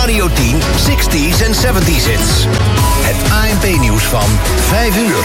Radio 10 60s en 70s hits. Het ANP-nieuws van 5 uur.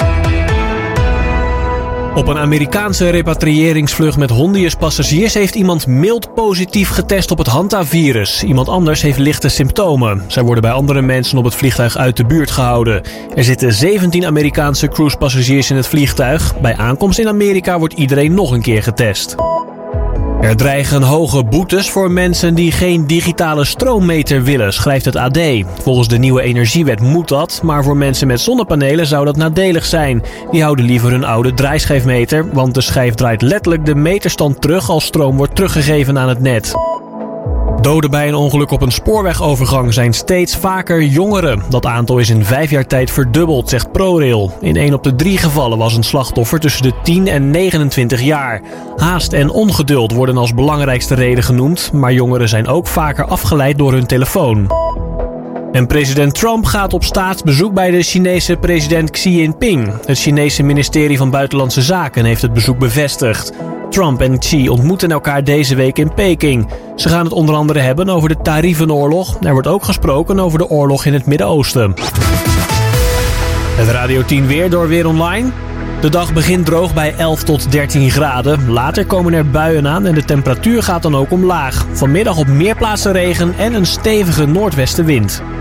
Op een Amerikaanse repatriëringsvlucht met Hondiërs passagiers heeft iemand mild positief getest op het hantavirus. Iemand anders heeft lichte symptomen. Zij worden bij andere mensen op het vliegtuig uit de buurt gehouden. Er zitten 17 Amerikaanse cruisepassagiers in het vliegtuig. Bij aankomst in Amerika wordt iedereen nog een keer getest. Er dreigen hoge boetes voor mensen die geen digitale stroommeter willen, schrijft het AD. Volgens de nieuwe energiewet moet dat, maar voor mensen met zonnepanelen zou dat nadelig zijn. Die houden liever hun oude draaischijfmeter, want de schijf draait letterlijk de meterstand terug als stroom wordt teruggegeven aan het net. Doden bij een ongeluk op een spoorwegovergang zijn steeds vaker jongeren. Dat aantal is in 5 jaar tijd verdubbeld, zegt ProRail. In 1 op de 3 gevallen was een slachtoffer tussen de 10 en 29 jaar. Haast en ongeduld worden als belangrijkste reden genoemd, maar jongeren zijn ook vaker afgeleid door hun telefoon. En president Trump gaat op staatsbezoek bij de Chinese president Xi Jinping. Het Chinese ministerie van Buitenlandse Zaken heeft het bezoek bevestigd. Trump en Xi ontmoeten elkaar deze week in Peking. Ze gaan het onder andere hebben over de tariefenoorlog. Er wordt ook gesproken over de oorlog in het Midden-Oosten. Het Radio 10 weer door Weer Online. De dag begint droog bij 11 tot 13 graden. Later komen er buien aan en de temperatuur gaat dan ook omlaag. Vanmiddag op meer plaatsen regen en een stevige noordwestenwind.